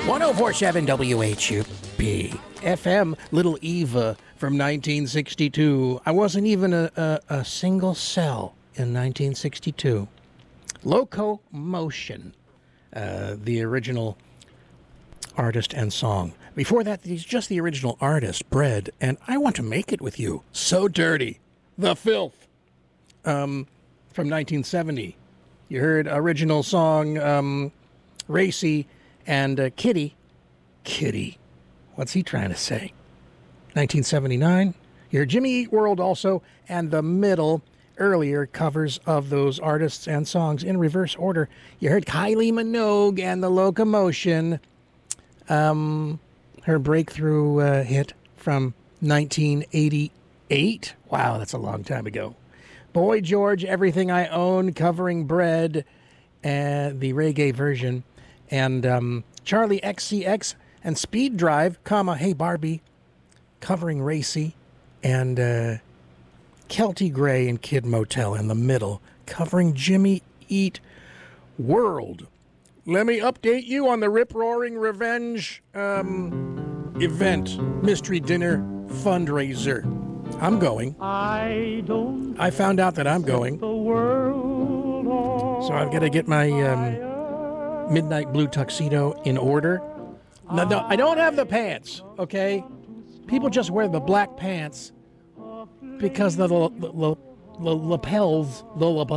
1047 WHUP FM, Little Eva from 1962. I wasn't even a single cell in 1962. Locomotion, the original artist and song. Before that, he's just the original artist, Bread, and I Want to Make It With You. So Dirty. The Filth. From 1970. You heard original song, Racy, and Kitty. Kitty. What's he trying to say? 1979. You heard Jimmy Eat World also, and The Middle. Earlier covers of those artists and songs in reverse order. You heard Kylie Minogue and The Locomotion. Her breakthrough hit from 1988. Wow, that's a long time ago. Boy George, Everything I Own, covering Bread, the reggae version. And Charlie XCX and Speed Drive, Hey Barbie, covering Racy. And Kelty Gray and Kid Motel in the middle, covering Jimmy Eat World. Let me update you on the Rip Roaring Revenge event, mystery dinner fundraiser. I'm going. I found out that I'm going. So I've got to get my midnight blue tuxedo in order. No, I don't have the pants, okay? People just wear the black pants because the lapels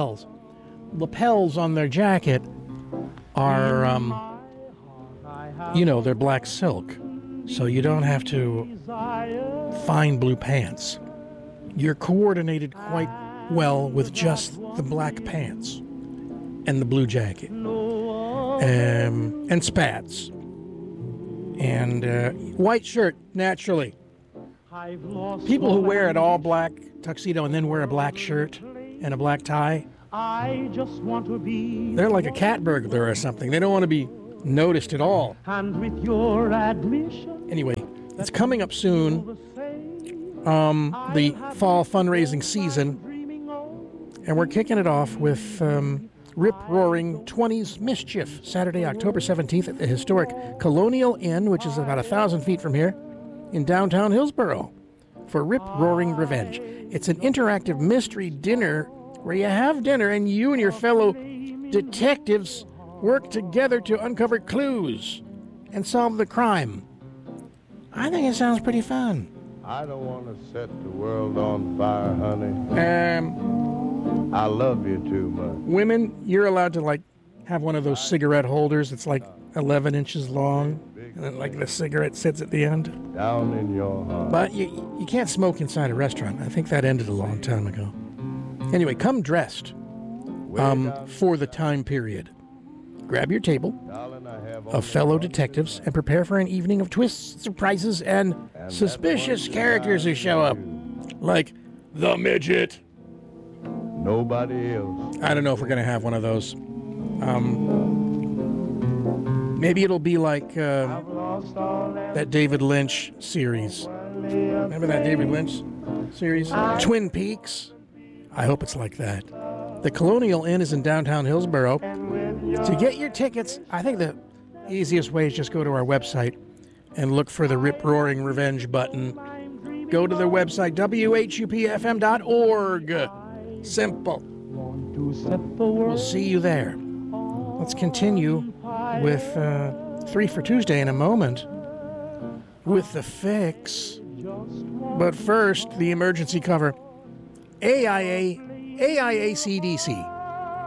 on their jacket are, they're black silk. So you don't have to find blue pants. You're coordinated quite well with just the black pants and the blue jacket. And spats. And white shirt, naturally. People who wear an all-black tuxedo and then wear a black shirt and a black tie, they're like a cat burglar or something. They don't want to be noticed at all. Anyway, it's coming up soon, the fall fundraising season, and we're kicking it off with rip-roaring 20s Mischief, Saturday, October 17th at the historic Colonial Inn, which is about 1,000 feet from here, in downtown Hillsboro, for Rip Roaring Revenge. It's an interactive mystery dinner where you have dinner and you and your fellow detectives work together to uncover clues and solve the crime. I think it sounds pretty fun. I don't want to set the world on fire, honey. I love you too much. Women, you're allowed to have one of those cigarette holders that's 11 inches long, and then the cigarette sits at the end. Down in your heart. But you can't smoke inside a restaurant. I think that ended a long time ago. Anyway, come dressed for the time period. Grab your table of fellow detectives and prepare for an evening of twists, surprises, and suspicious characters who show up. Like the midget. Nobody else. I don't know if we're going to have one of those. Maybe it'll be like that David Lynch series. Remember that David Lynch series? Twin Peaks. I hope it's like that. The Colonial Inn is in downtown Hillsboro. To get your tickets, I think the easiest way is just go to our website and look for the Rip Roaring Revenge button. Go to their website, WHUPFM.org. Simple. We'll see you there. Let's continue with 3 for Tuesday in a moment with The Fix. But first, the emergency cover.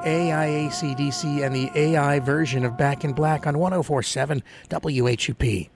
AIACDC and the AI version of Back in Black on 1047 WHUP.